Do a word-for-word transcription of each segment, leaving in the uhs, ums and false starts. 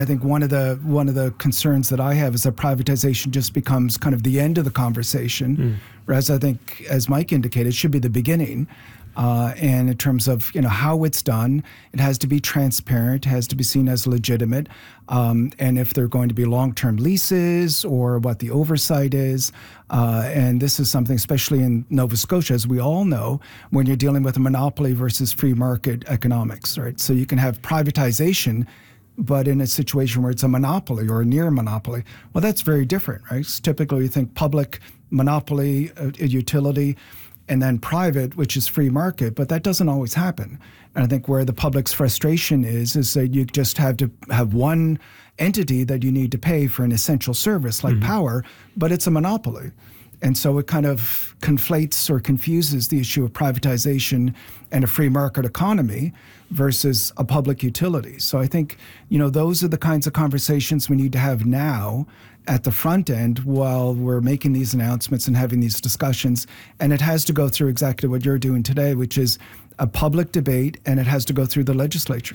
I think one of the one of the concerns that I have is that privatization just becomes kind of the end of the conversation, mm. whereas I think, as Mike indicated, it should be the beginning. Uh, and in terms of you know how it's done, it has to be transparent, it has to be seen as legitimate, um, and if there are going to be long-term leases or what the oversight is, uh, and this is something, especially in Nova Scotia, as we all know, when you're dealing with a monopoly versus free market economics, right? So you can have privatization, but in a situation where it's a monopoly or a near monopoly, well, that's very different, right? So typically, you think public monopoly, uh, utility, and then private, which is free market, but that doesn't always happen. And I think where the public's frustration is, is that you just have to have one entity that you need to pay for an essential service like mm-hmm. power, but it's a monopoly. And so it kind of conflates or confuses the issue of privatization and a free market economy versus a public utility. So I think, you know, those are the kinds of conversations we need to have now at the front end while we're making these announcements and having these discussions. And it has to go through exactly what you're doing today, which is a public debate, and it has to go through the legislature.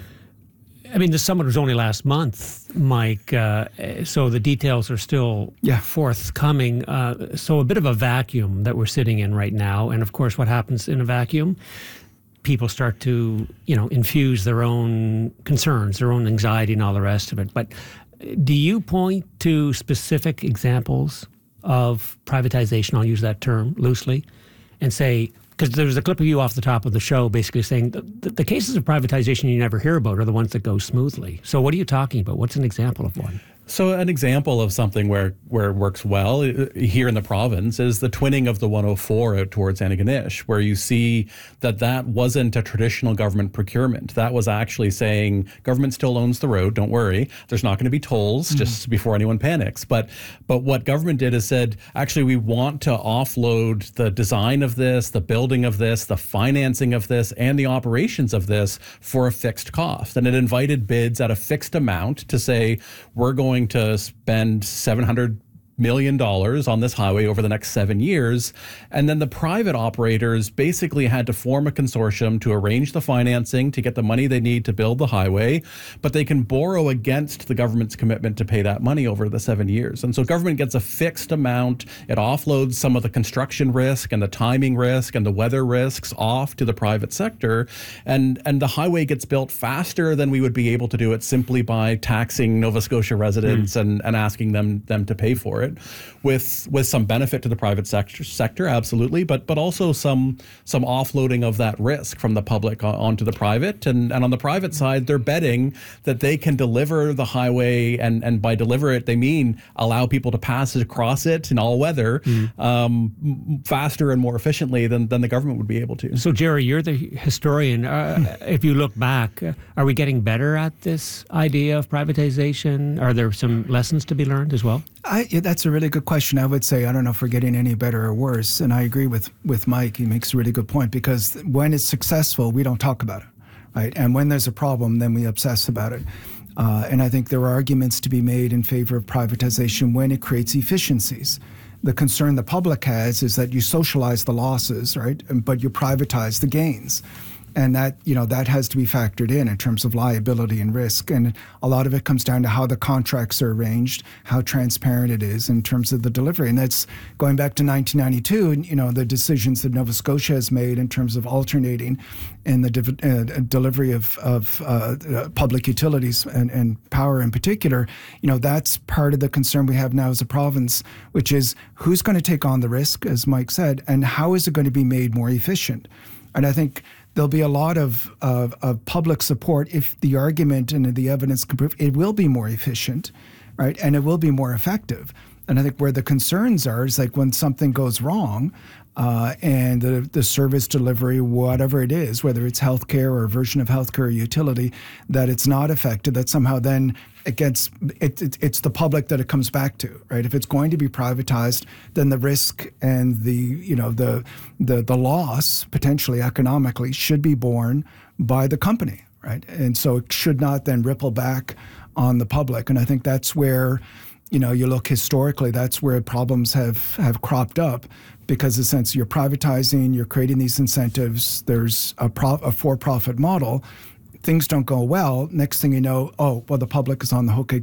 I mean, the summit was only last month, Mike, uh, so the details are still yeah. forthcoming. Uh, so a bit of a vacuum that we're sitting in right now. And of course, what happens in a vacuum? People start to, you know, infuse their own concerns, their own anxiety and all the rest of it. But do you point to specific examples of privatization, I'll use that term loosely, and say, because there's a clip of you off the top of the show basically saying the, the, the cases of privatization you never hear about are the ones that go smoothly. So what are you talking about? What's an example of one? So an example of something where, where it works well here in the province is the twinning of the one oh four out towards Antigonish, where you see that that wasn't a traditional government procurement. That was actually saying government still owns the road, don't worry. There's not going to be tolls mm-hmm. just before anyone panics. But but what government did is said, actually, we want to offload the design of this, the building of this, the financing of this, and the operations of this for a fixed cost. And it invited bids at a fixed amount to say, we're going to spend seven hundred million dollars on this highway over the next seven years. And then the private operators basically had to form a consortium to arrange the financing to get the money they need to build the highway, but they can borrow against the government's commitment to pay that money over the seven years. And so government gets a fixed amount. It offloads some of the construction risk and the timing risk and the weather risks off to the private sector. And, and the highway gets built faster than we would be able to do it simply by taxing Nova Scotia residents mm. and, and asking them, them to pay for it. With with some benefit to the private sector, sector absolutely, but but also some some offloading of that risk from the public onto the private. And, and on the private side, they're betting that they can deliver the highway, and, and by deliver it, they mean allow people to pass it across it in all weather mm. um, faster and more efficiently than, than the government would be able to. So, Jerry, you're the historian. Uh, if you look back, uh, are we getting better at this idea of privatization? Are there some lessons to be learned as well? I, that's a really good question. I would say, I don't know if we're getting any better or worse. And I agree with, with Mike. He makes a really good point, because when it's successful, we don't talk about it, right? And when there's a problem, then we obsess about it. Uh, and I think there are arguments to be made in favor of privatization when it creates efficiencies. The concern the public has is that you socialize the losses, right? But you privatize the gains. And that, you know, that has to be factored in in terms of liability and risk. And a lot of it comes down to how the contracts are arranged, how transparent it is in terms of the delivery. And that's going back to nineteen ninety-two, and, you know, the decisions that Nova Scotia has made in terms of alternating in the div- uh, delivery of, of uh, public utilities and, and power in particular. You know, that's part of the concern we have now as a province, which is who's going to take on the risk, as Mike said, and how is it going to be made more efficient? And I think there'll be a lot of, of, of public support if the argument and the evidence can prove it will be more efficient, right? And it will be more effective. And I think where the concerns are is like when something goes wrong uh, and the, the service delivery, whatever it is, whether it's healthcare or a version of healthcare or utility, that it's not effective, that somehow then it gets, it, it, it's the public that it comes back to, right? If it's going to be privatized, then the risk and the, you know, the, the, the loss potentially economically should be borne by the company, right? And so it should not then ripple back on the public. And I think that's where, you know, you look historically, that's where problems have, have cropped up, because in a sense you're privatizing, you're creating these incentives, there's a, pro, a for-profit model, things don't go well, next thing you know, oh, well, the public is on the hook again.